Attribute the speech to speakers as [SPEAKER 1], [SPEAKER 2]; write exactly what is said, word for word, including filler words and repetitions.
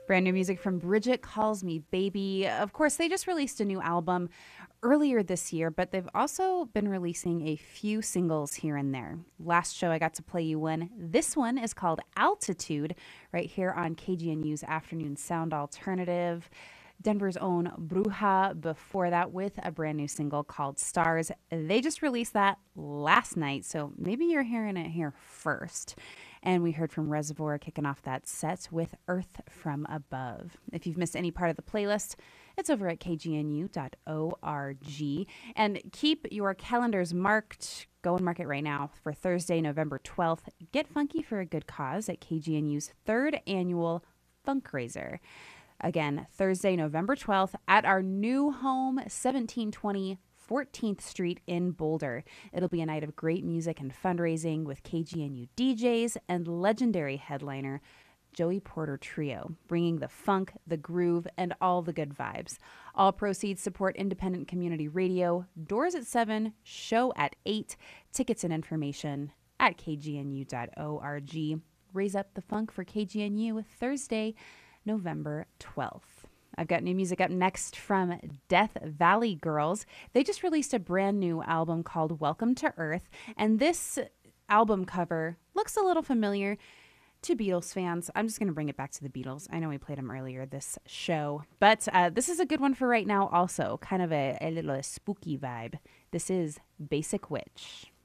[SPEAKER 1] Brand new music from Bridget Calls Me Baby. Of course, they just released a new album earlier this year, but they've also been releasing a few singles here and there. Last show, I got to play you one. This one is called Altitude, right here on K G N U's Afternoon Sound Alternative. Denver's own Bruja before that with a brand new single called Stars. They just released that last night, so maybe you're hearing it here first. And we heard from Reservoir kicking off that set with Earth from Above. If you've missed any part of the playlist, it's over at k g n u dot org. And keep your calendars marked. Go and mark it right now for Thursday, November twelfth. Get funky for a good cause at K G N U's third annual Funkraiser. Again, Thursday, November twelfth at our new home, seventeen twenty fourteenth Street in Boulder. It'll be a night of great music and fundraising with K G N U D Js and legendary headliner Joey Porter Trio, bringing the funk, the groove, and all the good vibes. All proceeds support independent community radio. Doors at seven, show at eight. Tickets and information at k g n u dot org. Raise up the funk for K G N U Thursday, November twelfth. I've got new music up next from Death Valley Girls. They just released a brand new album called Welcome to Earth, and this album cover looks a little familiar to Beatles fans. I'm just going to bring it back to the Beatles. I know we played them earlier this show, but uh, this is a good one for right now also. Kind of a, a little a spooky vibe. This is Basic Witch.